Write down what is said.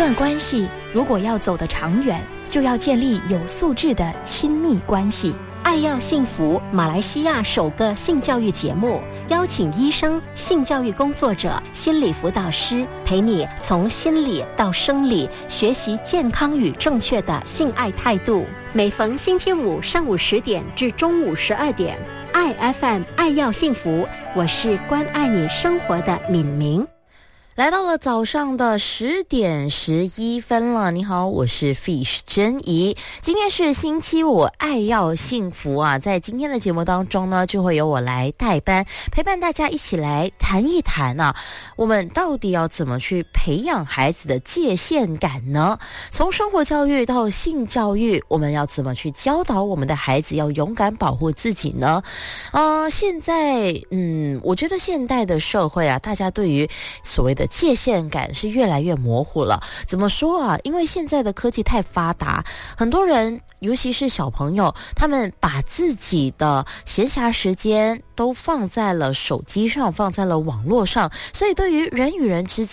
段关系如果要走得长远，就要建立有素质的亲密关系。 爱要幸福，马来西亚首个性教育节目，邀请医生、性教育工作者、心理辅导师，陪你从心理到生理，学习健康与正确的性爱态度。每逢星期五上午10点至中午12点，爱 FM 爱要幸福，我是关爱你生活的敏明。 来到了早上的10点11分了，你好，我是 Fish 珍怡。今天是星期五，爱要幸福啊！在今天的节目当中呢，就会由我来代班，陪伴大家一起来谈一谈啊，我们到底要怎么去培养孩子的界限感呢？从生活教育到性教育，我们要怎么去教导我们的孩子要勇敢保护自己呢？现在我觉得现代的社会啊，大家对于所谓的界限感是越来越模糊了。怎么说啊？因为现在的科技太发达，很多人尤其是小朋友，他们把自己的闲暇时间都放在了手机上，放在了网络上，所以对于人与人之间